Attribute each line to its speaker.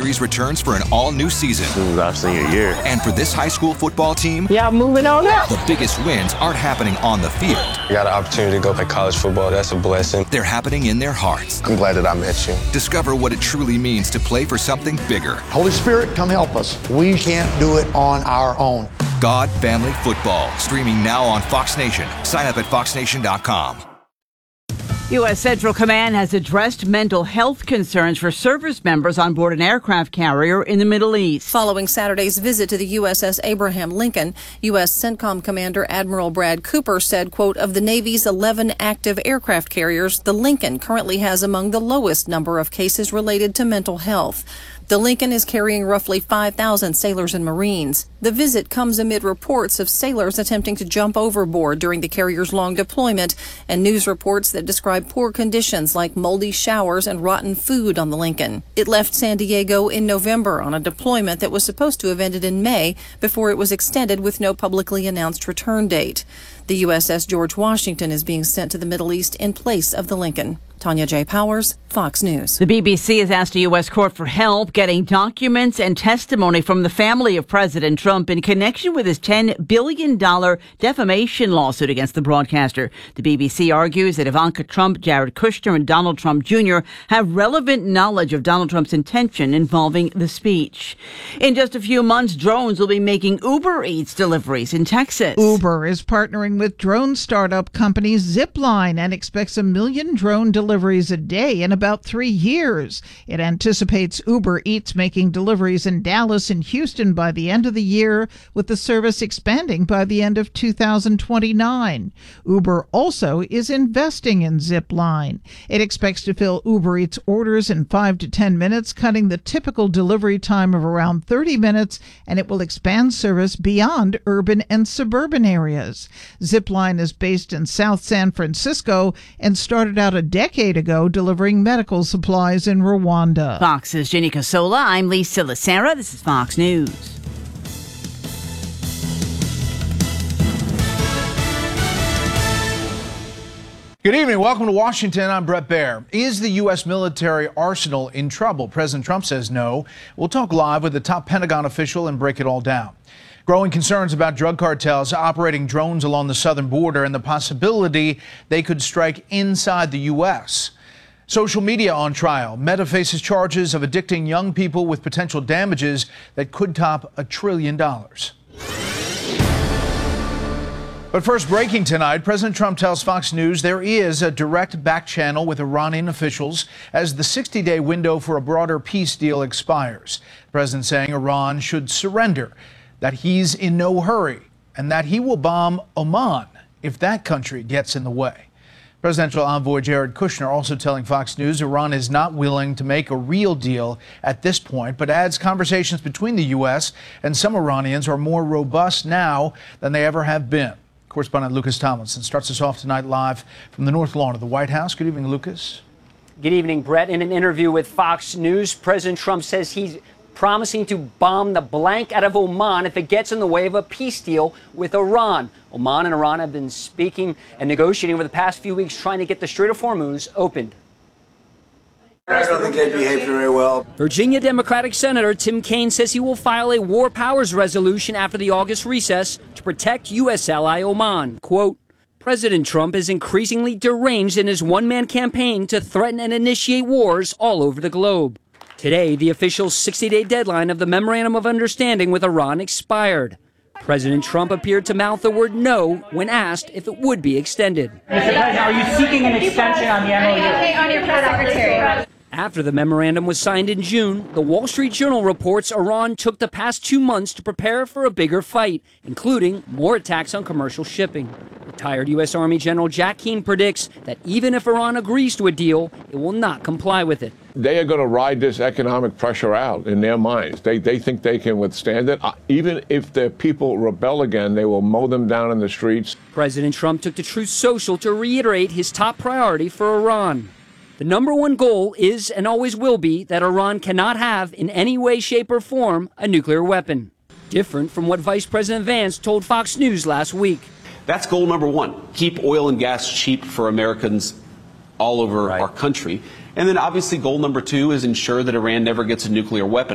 Speaker 1: Series returns for an all-new season.
Speaker 2: This is our senior year.
Speaker 1: And for this high school football team,
Speaker 3: yeah, moving on up.
Speaker 1: The biggest wins aren't happening on the field.
Speaker 4: I got an opportunity to go play college football. That's a blessing.
Speaker 1: They're happening in their hearts.
Speaker 4: I'm glad that I met you.
Speaker 1: Discover what it truly means to play for something bigger.
Speaker 5: Holy Spirit, come help us. We can't do it on our own.
Speaker 1: God Family Football, streaming now on Fox Nation. Sign up at foxnation.com.
Speaker 6: U.S. Central Command has addressed mental health concerns for service members on board an aircraft carrier in the Middle East.
Speaker 7: Following Saturday's visit to the USS Abraham Lincoln, U.S. CENTCOM Commander Admiral Brad Cooper said, quote, of the Navy's 11 active aircraft carriers, the Lincoln currently has among the lowest number of cases related to mental health. The Lincoln is carrying roughly 5,000 sailors and Marines. The visit comes amid reports of sailors attempting to jump overboard during the carrier's long deployment and news reports that describe poor conditions like moldy showers and rotten food on the Lincoln. It left San Diego in November on a deployment that was supposed to have ended in May before it was extended with no publicly announced return date. The USS George Washington is being sent to the Middle East in place of the Lincoln. Tanya J. Powers, Fox News.
Speaker 6: The BBC has asked a U.S. court for help getting documents and testimony from the family of President Trump in connection with his $10 billion defamation lawsuit against the broadcaster. The BBC argues that Ivanka Trump, Jared Kushner, and Donald Trump Jr. have relevant knowledge of Donald Trump's intention involving the speech. In just a few months, drones will be making Uber Eats deliveries in Texas.
Speaker 8: Uber is partnering with drone startup company Zipline and expects 1 million drone deliveries a day in about 3 years. It anticipates Uber Eats making deliveries in Dallas and Houston by the end of the year, with the service expanding by the end of 2029. Uber also is investing in Zipline. It expects to fill Uber Eats orders in 5 to 10 minutes, cutting the typical delivery time of around 30 minutes, and it will expand service beyond urban and suburban areas. Zipline is based in South San Francisco and started out a decade ago delivering medical supplies in Rwanda.
Speaker 6: Fox's Jenny Casola. I'm Lisa Lacera. This is Fox News.
Speaker 9: Good evening. Welcome to Washington. I'm Brett Baer. Is the U.S. military arsenal in trouble? President Trump says no. We'll talk live with the top Pentagon official and break it all down. Growing concerns about drug cartels operating drones along the southern border and the possibility they could strike inside the U.S. Social media on trial. Meta faces charges of addicting young people with potential damages that could top $1 trillion. But first, breaking tonight, President Trump tells Fox News there is a direct back channel with Iranian officials as the 60-day window for a broader peace deal expires. The president saying Iran should surrender, that he's in no hurry, and that he will bomb Oman if that country gets in the way. Presidential envoy Jared Kushner also telling Fox News Iran is not willing to make a real deal at this point, but adds conversations between the U.S. and some Iranians are more robust now than they ever have been. Correspondent Lucas Tomlinson starts us off tonight live from the North Lawn of the White House. Good evening, Lucas.
Speaker 10: Good evening, Brett. In an interview with Fox News, President Trump says he's promising to bomb the blank out of Oman if it gets in the way of a peace deal with Iran. Oman and Iran have been speaking and negotiating over the past few weeks, trying to get the Strait of Hormuz opened.
Speaker 11: I don't think they behaved very well.
Speaker 10: Virginia Democratic Senator Tim Kaine says he will file a war powers resolution after the August recess to protect U.S. ally Oman. Quote, President Trump is increasingly deranged in his one-man campaign to threaten and initiate wars all over the globe. Today, the official 60-day deadline of the Memorandum of Understanding with Iran expired. President Trump appeared to mouth the word no when asked if it would be extended.
Speaker 12: Mr. President, are you seeking an extension on the MOU?
Speaker 13: On your press secretary.
Speaker 10: After the memorandum was signed in June, the Wall Street Journal reports Iran took the past 2 months to prepare for a bigger fight, including more attacks on commercial shipping. Retired U.S. Army General Jack Keane predicts that even if Iran agrees to a deal, it will not comply with it.
Speaker 14: They are going to ride this economic pressure out in their minds. They think they can withstand it. Even if their people rebel again, they will mow them down in the streets.
Speaker 10: President Trump took to Truth Social to reiterate his top priority for Iran. The number one goal is and always will be that Iran cannot have, in any way, shape, or form, a nuclear weapon. Different from what Vice President Vance told Fox News last week.
Speaker 15: That's goal number one. Keep oil and gas cheap for Americans all over our country. And then obviously goal number two is ensure that Iran never gets a nuclear weapon.